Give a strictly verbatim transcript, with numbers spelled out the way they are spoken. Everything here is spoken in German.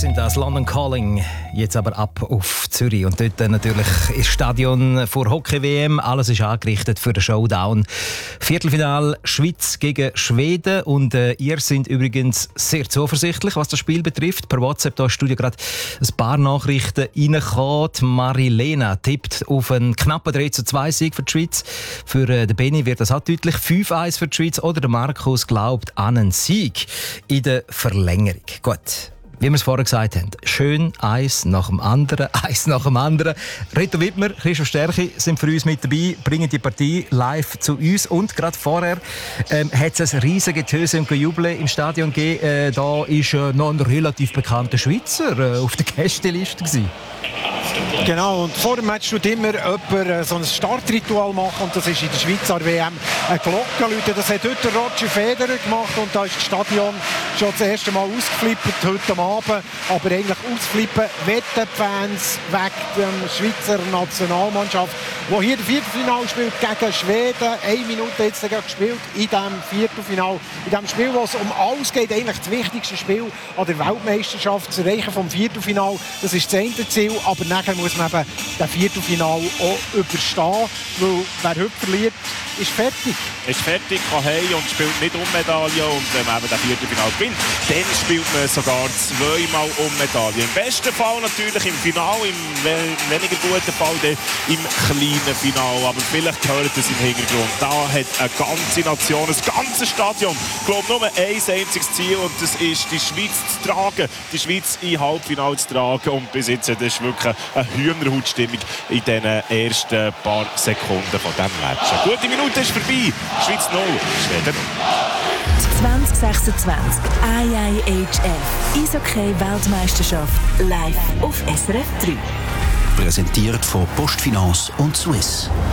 sind das, London Calling. Jetzt aber ab auf Zürich. Und dort natürlich ist Stadion vor Hockey-W M. Alles ist angerichtet für den Showdown. Viertelfinal Schweiz gegen Schweden. Und äh, ihr seid übrigens sehr zuversichtlich, was das Spiel betrifft. Per WhatsApp da im Studio gerade ein paar Nachrichten reingekommen. Marilena tippt auf einen knappen drei zu zwei Sieg für die Schweiz. Für äh, den Benni wird das auch deutlich. fünf eins für die Schweiz. Oder der Markus glaubt an einen Sieg in der Verlängerung. Gut. Wie wir es vorher gesagt haben, schön eins nach dem anderen, eins nach dem anderen. Reto Wittmer, Christoph Stärchi sind für uns mit dabei, bringen die Partie live zu uns. Und gerade vorher ähm, hat es ein riesiges Getöse und Gejubel im Stadion gegeben. Äh, da war äh, noch ein relativ bekannter Schweizer äh, auf der Gästeliste gewesen. Genau, und vor dem Match tut immer jemand so ein Startritual machen, und das ist in der Schweizer W M eine Glocke läuten. Das hat heute Roger Federer gemacht, und da ist das Stadion schon das erste Mal ausgeflippt heute am Abend. Aber eigentlich ausflippen wollen die Fans wegen der Schweizer Nationalmannschaft, die hier das Viertelfinale spielt gegen Schweden. Eine Minute jetzt gespielt in diesem Viertelfinale. In diesem Spiel, wo es um alles geht, eigentlich das wichtigste Spiel an der Weltmeisterschaft, das Erreichen vom Viertelfinale. Das ist das eine Ziel, aber nachher muss man eben das Viertelfinale auch überstehen, weil wer heute verliert, ist fertig. Ist fertig, kann heim und spielt nicht um Medaille. Und wenn man eben das Viertelfinale gewinnt, dann spielt man sogar zweimal um Medaille. Im besten Fall natürlich im Finale, im weniger guten Fall dann im kleinen Finale. Aber vielleicht hört es im Hintergrund. Da hat eine ganze Nation, ein ganzes Stadion, ich glaube nur ein einziges Ziel, und das ist, die Schweiz zu tragen, die Schweiz in Halbfinale zu tragen. Und bis jetzt, das ist wirklich eine Hühnerhautstimmung in den ersten paar Sekunden von diesem Match. Eine gute Minute ist vorbei. Schweiz null, Schweden null. zwanzig sechsundzwanzig I I H F Eishockey-Weltmeisterschaft live auf S R F drei. Präsentiert von Postfinance und Swiss.